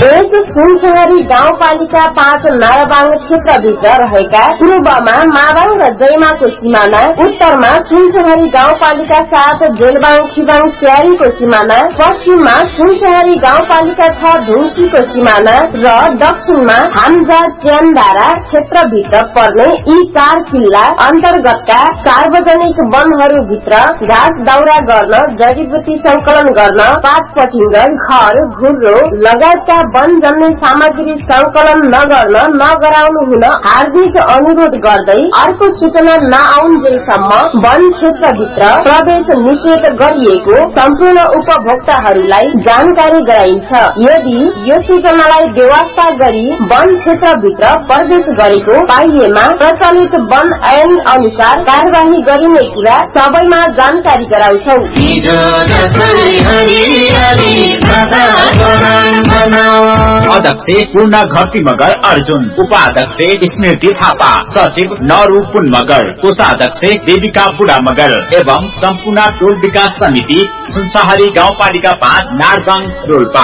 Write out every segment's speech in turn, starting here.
यस सुनसहरी गाउँपालिका 5 नाराबाङ क्षेत्रभित्र रहेका पूर्वमा माबाङ र जयमाको सिमाना, उत्तरमा सुनसहरी गाउँपालिका 7 जेलबाङ खिबाङ स्यारीको सिमाना, पश्चिममा सुनसहरी गाउँपालिका 6 धुम्सीको सिमाना र दक्षिणमा हाम्जा च्यानदारा क्षेत्रभित्र पर्ने यी 4 किल्ला अन्तर्गतका सार्वजनिक वनहरूभित्र घाँस दाउरा गर्न, जडीबुटी संकलन गर्न, पात पटिङ्गर, घर, घुर्रो लगायतका वन जन्य सामग्री संकलन नगर्न नगराउनु हुन हार्दिक अनुरोध गर्दै अर्को सूचना नआउन्जेलसम्म वन क्षेत्रभित्र प्रवेश निषेध गरिएको सम्पूर्ण उपभोक्ताहरूलाई जानकारी गराइन्छ। यदि यो सूचनालाई बेवास्ता गरी वन क्षेत्रभित्र प्रवेश गरेको पाइएमा प्रचलित वन ऐन अनुसार कार्यवाही गरिने कुरा सबैमा जानकारी गराउँछौ। अध्यक्ष पूर्ण घरती मगर अर्जुन, उपाध्यक्ष स्मृति थापा, सचिव नरू पुन मगर, कोषाध्यक्ष देविका बुढा मगर एवं सम्पूर्ण टोल विकास समिति सुनसहरी गाउँपालिका 5 नारबाङ रोल्पा।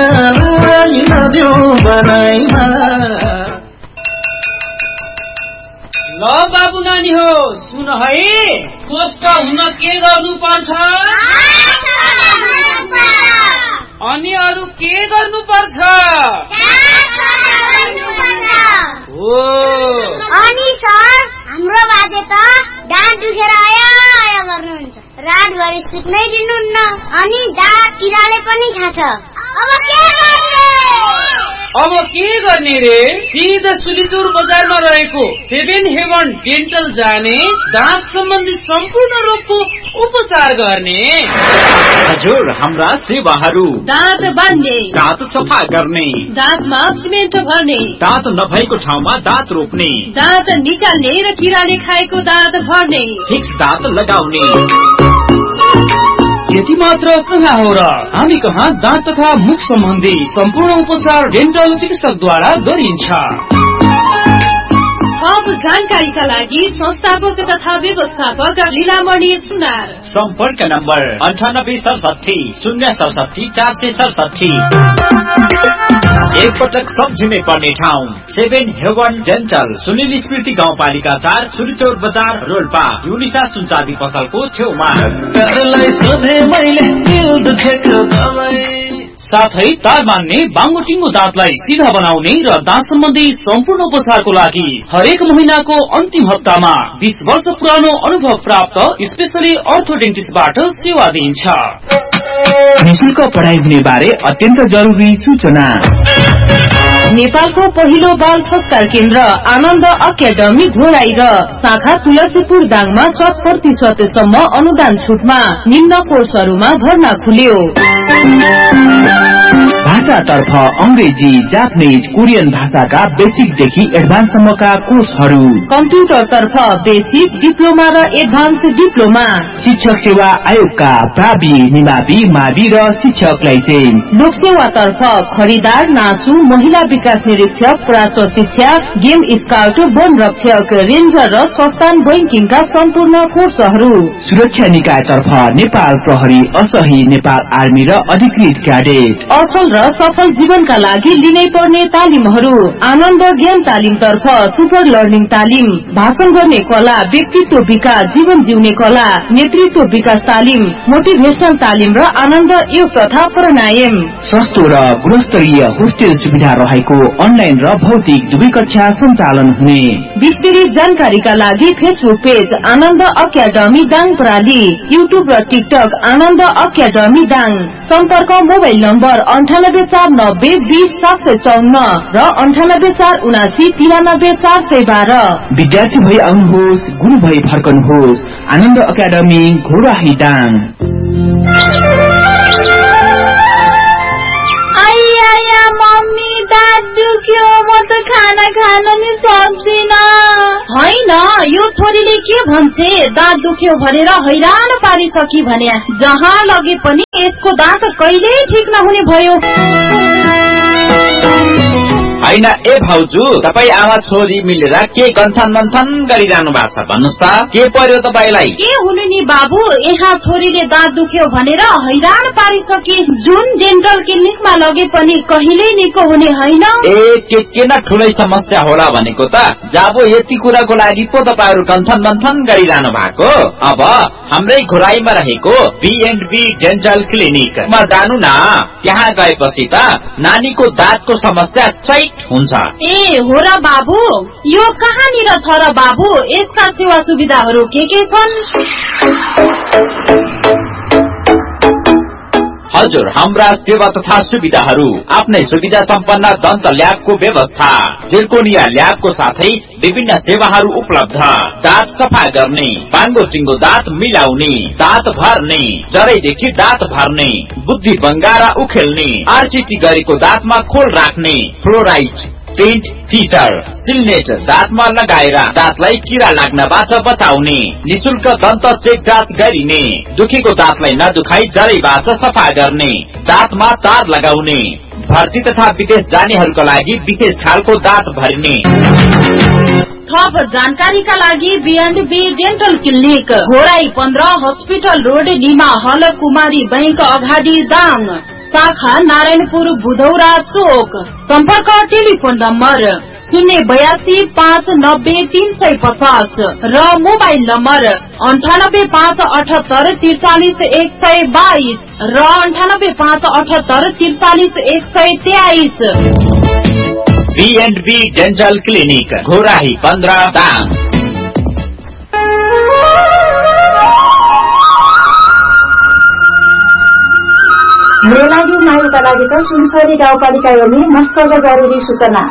ल बाबु नानी हो सुन है, स्वस्थ हुन के गर्नु पर्छ अनि अरु के गर्नु पर्छ? हो अनि सर हाम्रो बाजे त दाँत दुखेर आया गर्नुहुन्छ, रातभरि सुत्नै दिनुहुन्न अनि दाँत किराले पनि खान्छ। अब के गर्ने रे? सिधा सुलिचुर बजारमा रहेको 7 हेवन डेन्टल जाने, दाँत सम्बन्धी सम्पूर्ण रोगको उपचार गर्ने। हजुर, हाम्रा सेवाहरू दाँत बान्ने, दाँत सफा गर्ने, दाँतमा सिमेन्ट भर्ने, दाँत नभएको ठाउँमा दाँत रोप्ने, दाँत निकाल्ने र किराले खाएको दाँत भर्ने, फिक्स दाँत लगाउने। यति मात्र कहाँ हो र? हामी कहाँ दाँत तथा मुख सम्बन्धी सम्पूर्ण उपचार डेन्टल चिकित्सकद्वारा गरिन्छ। थप जानकारीका लागि संस्थापक तथा व्यवस्थापक लीलामणि सुनार। सम्पर्क नम्बर 9867 067 467। एक पटक सम्झिनै पर्ने ठाउँ 7 हेवन डेन्टल, सुनिल स्मृति गाउँपालिका 4 सुलिचौर बजार रोल्पा, युनिसा सुनचाँदी पसलको छेउमा। साथै तार मान्ने, बाङ्गोटिङ्गो दाँतलाई सिधा बनाउने र दाँत सम्बन्धी सम्पूर्ण उपचारको लागि हरेक महिनाको अन्तिम हप्तामा 20 वर्ष पुरानो अनुभव प्राप्त स्पेशली अर्थोडेन्टिस्टबाट सेवा दिइन्छ। निशुल्क पढाइ हुने बारे अत्यन्त जरुरी सूचना। नेपालको पहिलो बाल संस्कार केन्द्र आनन्द अकादमी घोराई र शाखा तुलसीपुर दाङमा 100% सम्म अनुदान छुटमा निम्न कोर्सहरूमा भर्ना खुल्यो। भाषातर्फ अंग्रेजी, जापानीज, कोरियन भाषाका बेसिकदेखि एडभान्ससम्मका कोर्सहरू, कम्प्युटरतर्फ बेसिक, डिप्लोमा र एडभान्स डिप्लोमा, शिक्षक सेवा आयोगका प्रावि, निमावि, मावि र शिक्षक लाइसेन्स, लोकसेवातर्फ खरिदार, नासु, महिला विकास निरीक्षक, प्राश्व शिक्षा, गेम स्काउट, वन रक्षक, रेन्जर र संस्थान बैंकिङका सम्पूर्ण कोर्सहरू, सुरक्षा निकायतर्फ नेपाल प्रहरी, असही, नेपाल आर्मी र अधिकृत क्याडेट, असल र सफल जीवनका लागि लिनै पर्ने तालिमहरू, आनन्द ज्ञान तालिम तर्फ सुपर लर्निङ तालिम, भाषण गर्ने कला, व्यक्तित्व विकास, जीवन जिउने कला, नेतृत्व विकास तालिम, मोटिभेशनल तालिम र आनन्द योग तथा प्राणायाम। सस्तो र गुणस्तरीय होस्टेल सुविधा रहेको अनलाइन र भौतिक दुवै कक्षा सञ्चालन हुने। विस्तृत जानकारीका लागि फेसबुक पेज आनन्द अकादमी दाङ प्राली, युट्युब र टिकटक आनन्द अकादमी दाङ। सम्पर्क मोबाइल नम्बर 9849 20 754 र 9847 412। विद्यार्थी भई आउनुहोस्, गुरु भई फर्कनुहोस्। आनन्द अकादमी घोराही दाङ। मम्मी दाँत दुख्यो, म त खाना खान नि सक्दिन। होइन, यो छोरीले के भन्छे, दाँत दुख्यो भनेर हैरान पारिसकी भन्या। जहाँ लगे पनि यसको दाँत कहिल्यै ठिक नहुने भयो। होइन ए भाउजू, तपाईँ आमा छोरी मिलेर के गन्थन मन्थन गरिरहनु भएको छ भन्नुहोस् त, के पर्यो तपाईँलाई? के हुनु नि बाबु, यहाँ छोरीले दाँत दुख्यो भनेर हैरान पारिसके। जुन डेन्टल क्लिनिकमा लगे पनि कहिले निको हुने होइन। ए के न ठुलै समस्या होला भनेको त। जाबो यति कुराको लागि पो तपाईँहरू गन्थन मन्थन गरिरहनु भएको। अब हाम्रै घोराईमा रहेको B&B डेन्टल क्लिनिकमा जानु न। त्यहाँ गएपछि त नानीको दाँतको समस्या चैट हुन्छ। ए हो र बाबु, यो कहाँनिर छ र बाबु? यसका सेवा सुविधाहरू के छन्? हजुर, हाम्रा सेवा तथा सुविधाहरू आफ्नै सुविधा सम्पन्न दन्त ल्याबको व्यवस्था, जिर्कोनिया ल्याबको साथै विभिन्न सेवाहरू उपलब्ध। दाँत सफा गर्ने, बाङ्गो टिङ्गो दाँत मिलाउने, दाँत भर्ने, जरैदेखि दाँत भर्ने, बुद्धि बङ्गारा उखेल्ने, RCT गरेको दाँतमा खोल राख्ने, फ्लोराइड, पेन्ट फिचर, सिलनेट दाँतमा लगाएर दाँतलाई किरा लाग्नबाट बचाउने, निशुल्क दन्त चेक जाँच गरिने, दुखेको दाँतलाई नदुखाई जरैबाट सफा गर्ने, दाँतमा तार लगाउने, भर्ती तथा विदेश जानेहरूका लागि विशेष खालको दाँत भरिने। थप जानकारीका लागि B&B dental clinic, Ghorahi 15, hospital road, Nima हल, कुमारी बैंक अगाडि, दाङ। शाखा नारायणपुर, बुधौरा चोक। सम्पर्क टेलिफोन नम्बर 082 590 350 र मोबाइल नम्बर 98 578 43 122 र 98 578 43 123। B&B dental clinic, Ghorahi 15, Dang. मेलागी मायुका लागि त सुनसरी गाउँपालिका योनि मस्त जरुरी सूचना।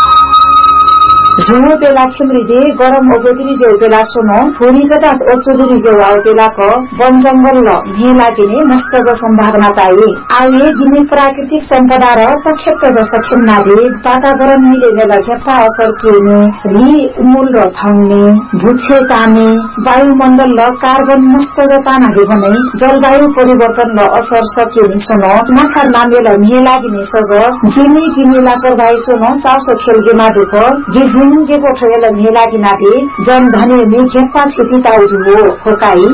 झुमो बेला खिमृदे गरम ओगोदरी जेउ बेला सोनो भूमि कटास ओचुदुरी जेउ आउ बेला को वन जंगल ल मेला गिने मस्त ज संभावना ताई आउए गिने प्राकृतिक सम्पदा र तक्षक ज सखिन्नाले वातावरण मिलेने लग्यता असर केने रि उमूल र थाउने भुछे ताने वायुमण्डल ल कार्बन मस्त ज तानाले भने जलवायु परिवर्तन ल असर सकेनि सोनो नाखा नामेल मेला गिने सज जिने गिनेला प्रभाइ सोनो चाउस खेलगेमा दुख गिजुनगे कोठेल मेला गिनाले जन धने मे खेपा क्षति ताउजु होकाई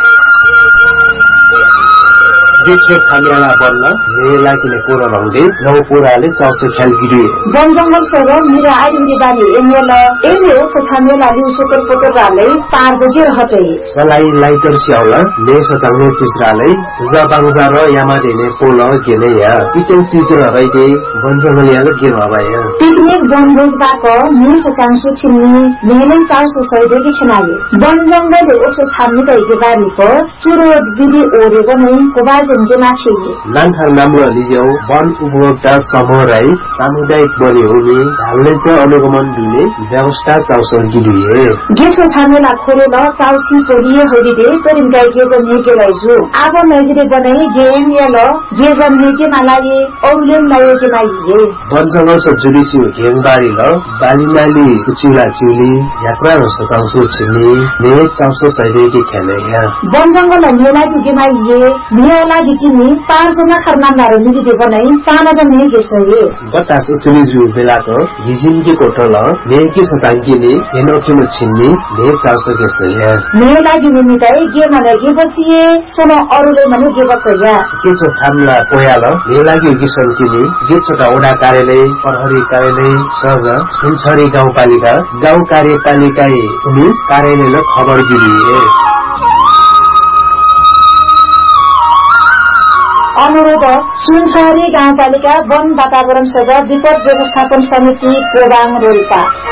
देखिए खानेला बन्न मेला किने कोरा रंगे नौ पुराले चाउसे ख्याल गिरी वन जंगल सर मेरा आइडी बानी एमेल एमे छ छामेला लिउ सुपर पोतराले पार जोगे रहते सलाई लाइटर स्याउला ले सचाउने चिसराले जबाङजा र यामा देने पोल गेले या इतेन चिसरा रहिते वन जंगल याले के भबाया पिकनिक बनभोज बाको नि सचाङसु छिन्नी मेलन चाउसो सैदेकी खनाले वन जंगल ओछो छाम्ने तैके बारीको चुरो दिदी ओरे बनै कोबा नान्थार नाम्रो लिज्यौ वन उपभोक्ता समूह राई सामुदायिक बने हुने ढाल्ने छ अनुगमन दिने व्यवस्था चाउसर गिरिए गेछो छामेला खोलेल चाउसी कोरिए होलिदे तरिन गाई गेजन नेकेलाई जु आब नजिरे बनाई गेम याल गेजन नेके मालाये औलेम लायो के लाइए वन जंगल स जुडिसु घेङबारी ल बालीमाली कुचिला चिली यात्रा र सताउसु छिनी ने चाउसो सैदे के खेले या वन जंगल मेला के माइए मेला दिकिनी 5 जना खरनामदार मिलिदे बनाई 4 जना गेसए बतास उचुलिजु बेलाको हिजिमके कोटल नेकी सतांकीले हेनोखिम छिन्नी ने चाउसो गेसए मेला गिनी दाइ गे मले गे बचिए सोनो अरुले मने गे बचया के छ छामला पोयाल मेला गे गिसन किनी गे छोटा ओडा कार्यालय प्रहरी कार्यालय सज सुनसरी गाउँपालिका गाउँ कार्यपालिका उनी कार्यालयले खबर दिए अनुरोध सुनसरी गाउँपालिका वन वातावरण सजा विपद व्यवस्थापन समिति प्रोग्राम रोल्पा